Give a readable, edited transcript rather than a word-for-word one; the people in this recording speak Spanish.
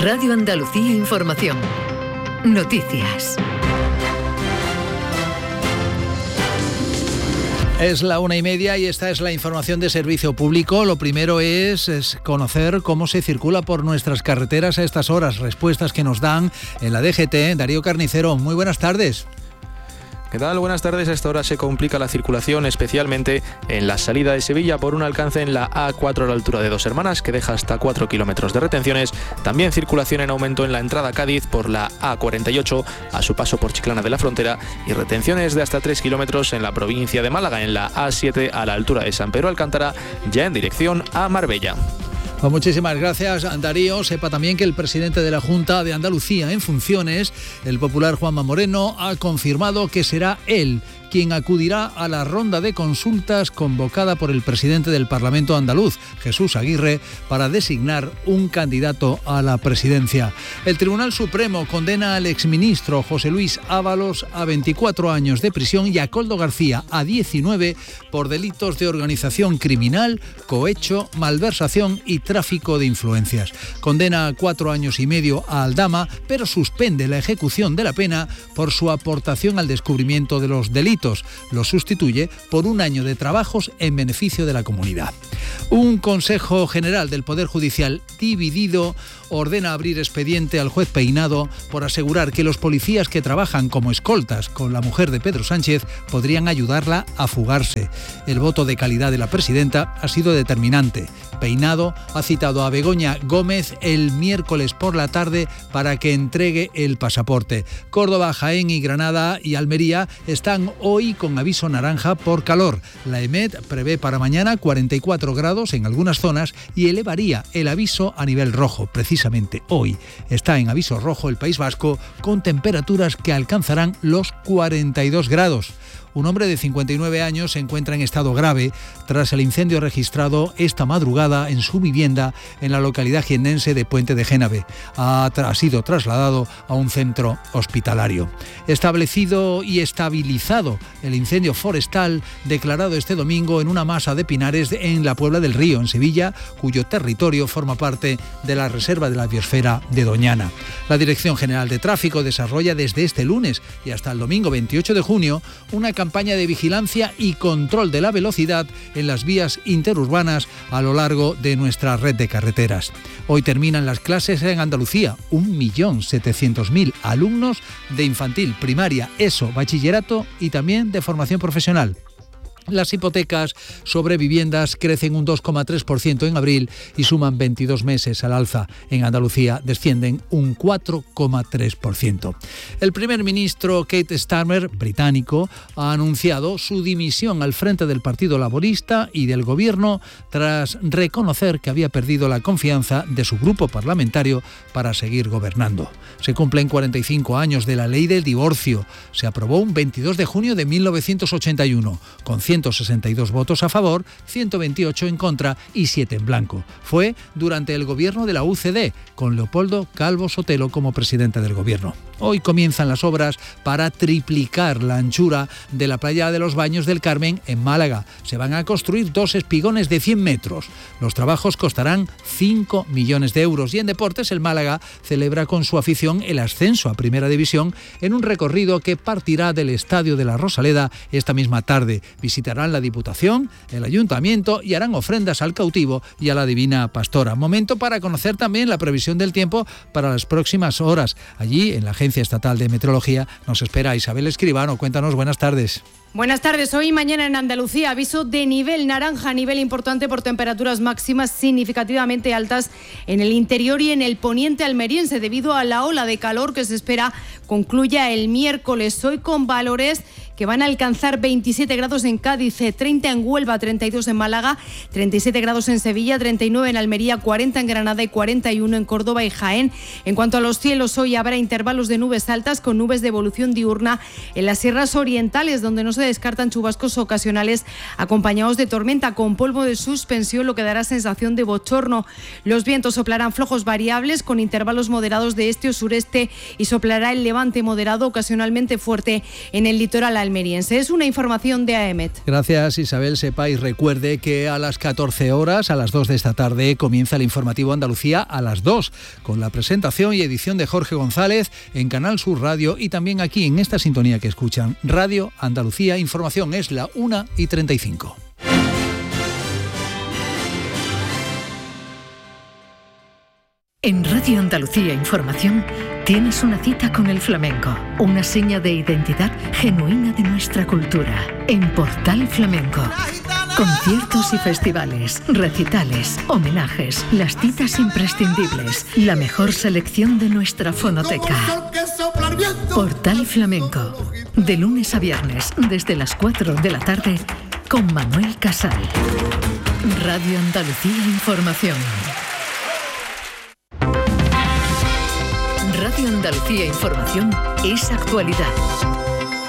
Radio Andalucía Información. Noticias. Es la 1:30 y esta es la información de servicio público. Lo primero es conocer cómo se circula por nuestras carreteras a estas horas. Respuestas que nos dan en la DGT. Darío Carnicero, muy buenas tardes. ¿Qué tal? Buenas tardes. A esta hora se complica la circulación, especialmente en la salida de Sevilla por un alcance en la A4 a la altura de Dos Hermanas, que deja hasta 4 kilómetros de retenciones. También circulación en aumento en la entrada a Cádiz por la A48 a su paso por Chiclana de la Frontera y retenciones de hasta 3 kilómetros en la provincia de Málaga, en la A7 a la altura de San Pedro Alcántara, ya en dirección a Marbella. Pues muchísimas gracias, Darío. Sepa también que el presidente de la Junta de Andalucía en funciones, el popular Juanma Moreno, ha confirmado que será él quien acudirá a la ronda de consultas convocada por el presidente del Parlamento andaluz, Jesús Aguirre, para designar un candidato a la presidencia. El Tribunal Supremo condena al exministro José Luis Ábalos a 24 años de prisión y a Koldo García a 19 por delitos de organización criminal, cohecho, malversación y tráfico de influencias. Condena a 4 años y medio a Aldama, pero suspende la ejecución de la pena por su aportación al descubrimiento de los delitos. Lo sustituye por un año de trabajos en beneficio de la comunidad. Un Consejo General del Poder Judicial dividido ordena abrir expediente al juez Peinado por asegurar que los policías que trabajan como escoltas con la mujer de Pedro Sánchez podrían ayudarla a fugarse. El voto de calidad de la presidenta ha sido determinante. Peinado ha citado a Begoña Gómez el miércoles por la tarde para que entregue el pasaporte. Córdoba, Jaén y Granada y Almería están hoy con aviso naranja por calor. La EMET prevé para mañana 44 grados en algunas zonas y elevaría el aviso a nivel rojo. Precisamente hoy está en aviso rojo el País Vasco con temperaturas que alcanzarán los 42 grados. Un hombre de 59 años se encuentra en estado grave tras el incendio registrado esta madrugada en su vivienda en la localidad jiennense de Puente de Génave. Ha sido trasladado a un centro hospitalario. Establecido y estabilizado el incendio forestal declarado este domingo en una masa de pinares en la Puebla del Río, en Sevilla, cuyo territorio forma parte de la Reserva de la Biosfera de Doñana. La Dirección General de Tráfico desarrolla desde este lunes y hasta el domingo 28 de junio una campaña de vigilancia y control de la velocidad en las vías interurbanas a lo largo de nuestra red de carreteras. Hoy terminan las clases en Andalucía, 1.700.000 alumnos de infantil, primaria, ESO, bachillerato y también de formación profesional. Las hipotecas sobre viviendas crecen un 2,3% en abril y suman 22 meses al alza. En Andalucía descienden un 4,3%. El primer ministro Keir Starmer, británico, ha anunciado su dimisión al frente del Partido Laborista y del Gobierno tras reconocer que había perdido la confianza de su grupo parlamentario para seguir gobernando. Se cumplen 45 años de la ley del divorcio. Se aprobó un 22 de junio de 1981, con 162 votos a favor, 128 en contra y 7 en blanco. Fue durante el gobierno de la UCD, con Leopoldo Calvo Sotelo como presidente del gobierno. Hoy comienzan las obras para triplicar la anchura de la playa de los Baños del Carmen en Málaga. Se van a construir 2 espigones de 100 metros. Los trabajos costarán 5 millones de euros. Y en deportes, el Málaga celebra con su afición el ascenso a Primera División en un recorrido que partirá del Estadio de la Rosaleda esta misma tarde. Visitarán la Diputación, el Ayuntamiento y harán ofrendas al cautivo y a la Divina Pastora. Momento para conocer también la previsión del tiempo para las próximas horas. Allí, en la Agencia Estatal de Meteorología, nos espera Isabel Escribano. Cuéntanos, buenas tardes. Buenas tardes. Hoy y mañana en Andalucía aviso de nivel naranja, nivel importante por temperaturas máximas significativamente altas en el interior y en el poniente almeriense debido a la ola de calor que se espera concluya el miércoles. Hoy con valores que van a alcanzar 27 grados en Cádiz, 30 en Huelva, 32 en Málaga, 37 grados en Sevilla, 39 en Almería, 40 en Granada y 41 en Córdoba y Jaén. En cuanto a los cielos, hoy habrá intervalos de nubes altas con nubes de evolución diurna en las sierras orientales, donde no se descartan chubascos ocasionales acompañados de tormenta con polvo de suspensión, lo que dará sensación de bochorno. Los vientos soplarán flojos variables con intervalos moderados de este o sureste y soplará el levante moderado ocasionalmente fuerte en el litoral almeriense. Es una información de AEMET. Gracias, Isabel Sepa, y recuerde que a las 14 horas, a las 2 de esta tarde, comienza el informativo Andalucía a las 2, con la presentación y edición de Jorge González en Canal Sur Radio y también aquí en esta sintonía que escuchan, Radio Andalucía Información. Es la 1:35. En Radio Andalucía Información tienes una cita con el flamenco, una seña de identidad genuina de nuestra cultura. En Portal Flamenco, conciertos y festivales, recitales, homenajes, las citas imprescindibles, la mejor selección de nuestra fonoteca. Portal Flamenco, de lunes a viernes desde las 4 de la tarde con Manuel Casal. Radio Andalucía Información. Radio Andalucía Información es actualidad.